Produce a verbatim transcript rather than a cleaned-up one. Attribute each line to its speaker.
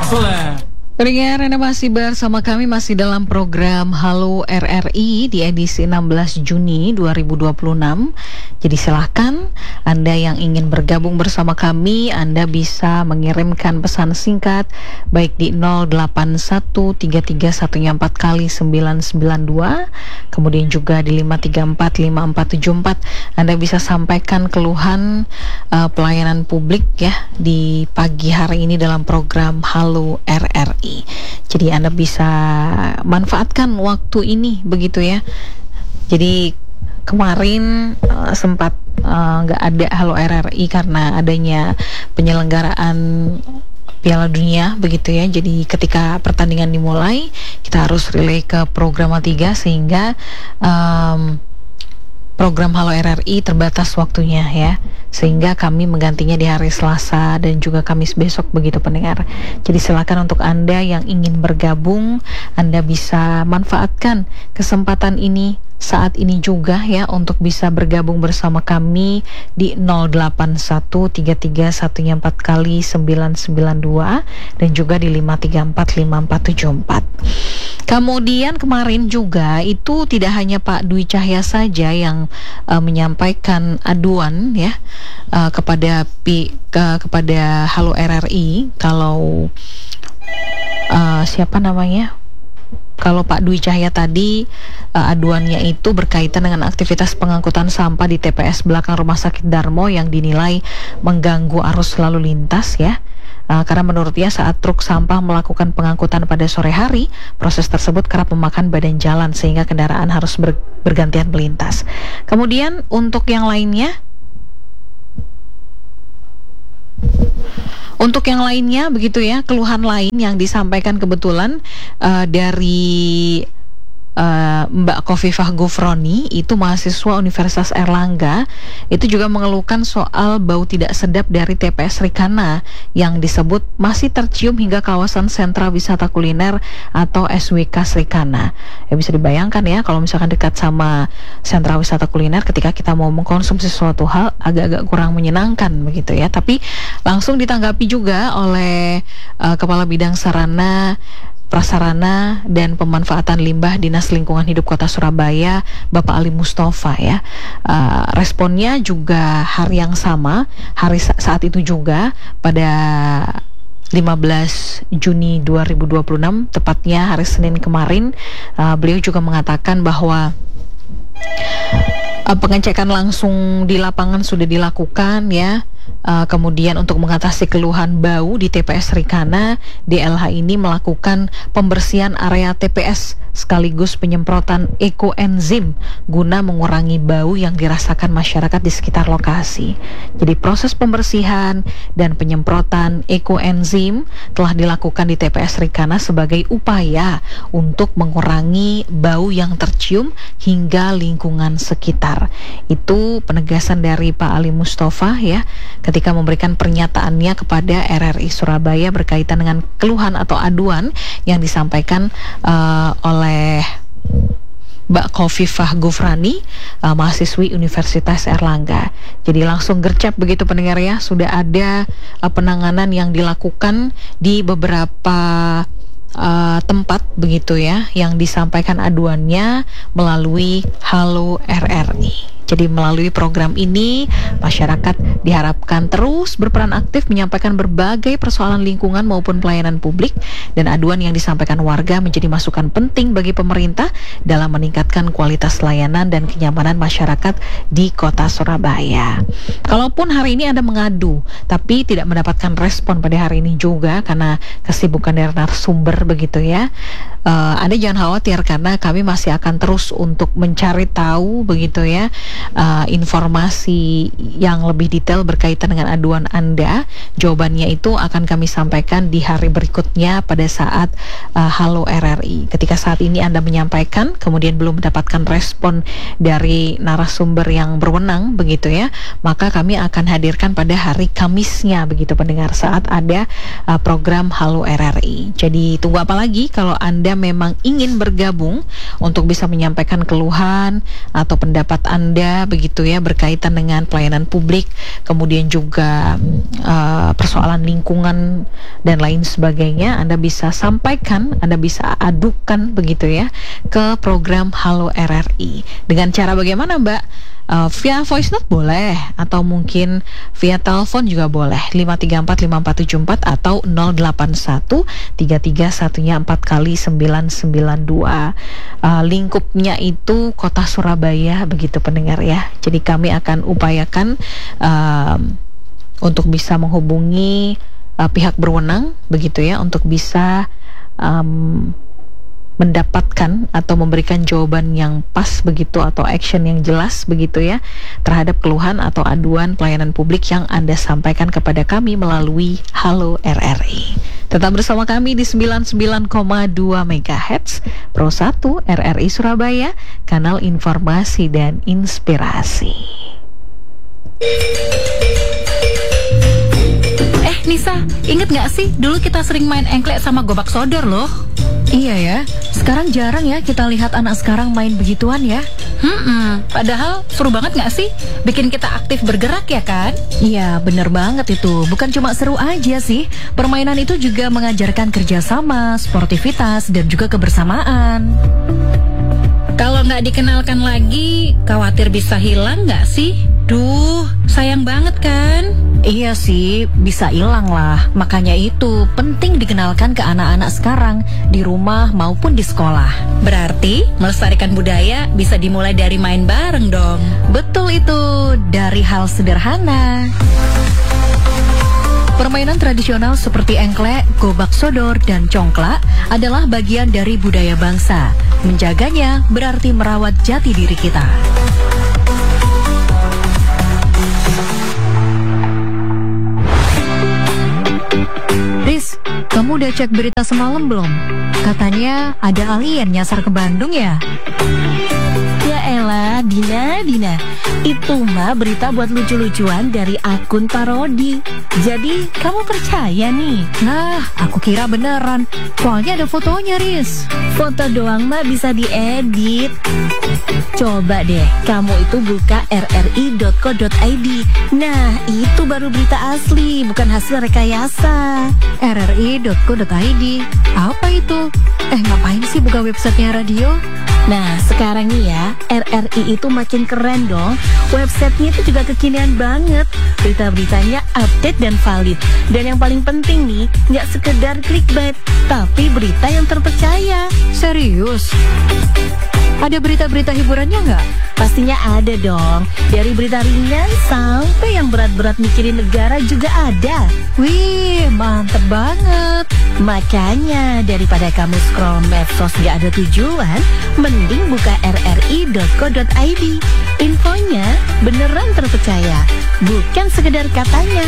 Speaker 1: Pendengar, Anda masih bersama kami masih dalam program Halo R R I di edisi enam belas Juni dua ribu dua puluh enam. Jadi silahkan Anda yang ingin bergabung bersama kami, Anda bisa mengirimkan pesan singkat baik di nol delapan satu tiga tiga satu empat kali sembilan sembilan dua, kemudian juga di lima tiga empat lima empat tujuh empat. Anda bisa sampaikan keluhan uh, pelayanan publik ya di pagi hari ini dalam program Halo R R I. Jadi Anda bisa manfaatkan waktu ini begitu ya. Jadi kemarin uh, sempat nggak uh, ada Halo R R I karena adanya penyelenggaraan Piala Dunia begitu ya. Jadi ketika pertandingan dimulai kita harus relay ke program tiga sehingga um, program Halo R R I terbatas waktunya ya, sehingga kami menggantinya di hari Selasa dan juga Kamis besok begitu pendengar. Jadi silakan untuk Anda yang ingin bergabung, Anda bisa manfaatkan kesempatan ini saat ini juga ya untuk bisa bergabung bersama kami di nol delapan satu tiga tiga satu empat kali sembilan sembilan dua dan juga di lima tiga empat lima empat tujuh empat. Kemudian kemarin juga itu tidak hanya Pak Dwi Cahya saja yang uh, menyampaikan aduan ya uh, kepada pi, ke, kepada Halo R R I. Kalau uh, siapa namanya? Kalau Pak Dwi Cahya tadi uh, aduannya itu berkaitan dengan aktivitas pengangkutan sampah di T P S belakang Rumah Sakit Darmo yang dinilai mengganggu arus lalu lintas ya. Uh, karena menurutnya saat truk sampah melakukan pengangkutan pada sore hari, proses tersebut kerap memakan badan jalan sehingga kendaraan harus ber, bergantian melintas. Kemudian untuk yang lainnya, untuk yang lainnya begitu ya, keluhan lain yang disampaikan kebetulan uh, dari Uh, Mbak Khofifah Gufroni, itu mahasiswa Universitas Airlangga, itu juga mengeluhkan soal bau tidak sedap dari T P S Rikana yang disebut masih tercium hingga kawasan sentra wisata kuliner atau S W K Rikana. Ya bisa dibayangkan ya kalau misalkan dekat sama sentra wisata kuliner, ketika kita mau mengkonsumsi sesuatu hal agak-agak kurang menyenangkan begitu ya. Tapi langsung ditanggapi juga oleh uh, Kepala Bidang Sarana Prasarana dan Pemanfaatan Limbah Dinas Lingkungan Hidup Kota Surabaya, Bapak Ali Mustafa ya. Uh, responnya juga hari yang sama, hari sa- saat itu juga pada lima belas Juni dua ribu dua puluh enam, tepatnya hari Senin kemarin, uh, beliau juga mengatakan bahwa uh, pengecekan langsung di lapangan sudah dilakukan ya. Uh, kemudian untuk mengatasi keluhan bau di T P S Rikana, D L H ini melakukan pembersihan area T P S sekaligus penyemprotan ekoenzim guna mengurangi bau yang dirasakan masyarakat di sekitar lokasi. Jadi proses pembersihan dan penyemprotan ekoenzim telah dilakukan di T P S Rikana sebagai upaya untuk mengurangi bau yang tercium hingga lingkungan sekitar. Itu penegasan dari Pak Ali Mustafa ya, ketika memberikan pernyataannya kepada R R I Surabaya berkaitan dengan keluhan atau aduan yang disampaikan uh, oleh Mbak Khofifah Gufrani, uh, mahasiswi Universitas Airlangga. Jadi langsung gercep begitu pendengar ya, sudah ada uh, penanganan yang dilakukan di beberapa uh, tempat begitu ya, yang disampaikan aduannya melalui Halo R R I. Jadi melalui program ini, masyarakat diharapkan terus berperan aktif menyampaikan berbagai persoalan lingkungan maupun pelayanan publik, dan aduan yang disampaikan warga menjadi masukan penting bagi pemerintah dalam meningkatkan kualitas layanan dan kenyamanan masyarakat di Kota Surabaya. Kalaupun hari ini Anda mengadu, tapi tidak mendapatkan respon pada hari ini juga karena kesibukan dari narasumber begitu ya, uh, Anda jangan khawatir karena kami masih akan terus untuk mencari tahu begitu ya, Uh, informasi yang lebih detail berkaitan dengan aduan Anda. Jawabannya itu akan kami sampaikan di hari berikutnya pada saat uh, Halo R R I. Ketika saat ini Anda menyampaikan kemudian belum mendapatkan respon dari narasumber yang berwenang begitu ya, maka kami akan hadirkan pada hari Kamisnya begitu pendengar, saat ada uh, program Halo R R I. Jadi tunggu apa lagi kalau Anda memang ingin bergabung untuk bisa menyampaikan keluhan atau pendapat Anda begitu ya berkaitan dengan pelayanan publik, kemudian juga uh, persoalan lingkungan dan lain sebagainya, Anda bisa sampaikan, Anda bisa adukan begitu ya ke program Halo R R I. Dengan cara bagaimana, Mbak? Uh, via voice note boleh, atau mungkin via telepon juga boleh, lima tiga empat lima empat tujuh empat atau nol delapan satu tiga tiga satunya empat kali sembilan sembilan dua. Uh, lingkupnya itu Kota Surabaya begitu pendengar ya. Jadi kami akan upayakan uh, untuk bisa menghubungi uh, pihak berwenang begitu ya, untuk bisa um, mendapatkan atau memberikan jawaban yang pas begitu, atau action yang jelas begitu ya terhadap keluhan atau aduan pelayanan publik yang Anda sampaikan kepada kami melalui Halo R R I. Tetap bersama kami di sembilan puluh sembilan koma dua megahertz Pro satu R R I Surabaya, kanal informasi dan inspirasi.
Speaker 2: Eh Nisa, inget gak sih dulu kita sering main engklek sama gobak sodor loh?
Speaker 3: Iya ya, sekarang jarang ya kita lihat anak sekarang main begituan ya.
Speaker 2: Hmm, padahal seru banget gak sih? Bikin kita aktif bergerak ya kan?
Speaker 3: Iya, bener banget itu. Bukan cuma seru aja sih, permainan itu juga mengajarkan kerjasama, sportivitas, dan juga kebersamaan.
Speaker 2: Kalau nggak dikenalkan lagi, khawatir bisa hilang nggak sih? Duh, sayang banget kan?
Speaker 3: Iya sih, bisa hilang lah. Makanya itu penting dikenalkan ke anak-anak sekarang, di rumah maupun di sekolah.
Speaker 2: Berarti melestarikan budaya bisa dimulai dari main bareng dong.
Speaker 3: Betul itu, dari hal sederhana. Permainan tradisional seperti engklek, gobak sodor, dan congklak adalah bagian dari budaya bangsa. Menjaganya berarti merawat jati diri kita. Riz, kamu udah cek berita semalam belum? Katanya ada alien nyasar ke Bandung ya?
Speaker 4: Ya elah, Dina, Dina. Itu mah berita buat lucu-lucuan dari akun parodi. Jadi, kamu percaya nih?
Speaker 3: Nah, aku kira beneran. Soalnya ada fotonya, Riz.
Speaker 4: Foto doang mah bisa diedit. Coba deh, kamu itu buka r r i dot co dot i d. Nah, itu baru berita asli, bukan hasil rekayasa.
Speaker 3: r r i dot co dot i d. Apa itu? Eh, ngapain sih buka websitenya radio?
Speaker 4: Nah, sekarang nih ya, R R I itu makin keren dong. Websitenya itu juga kekinian banget. Berita-beritanya update dan valid. Dan yang paling penting nih, nggak sekedar clickbait, tapi berita yang terpercaya.
Speaker 3: Serius? Ada berita-berita hiburannya nggak?
Speaker 4: Pastinya ada dong. Dari berita ringan sampai yang berat-berat mikirin negara juga ada.
Speaker 3: Wih, mantep banget.
Speaker 4: Makanya daripada kamu scroll medsos nggak ada tujuan, mending buka r r i dot co dot i d. Infonya beneran terpercaya, bukan sekedar katanya.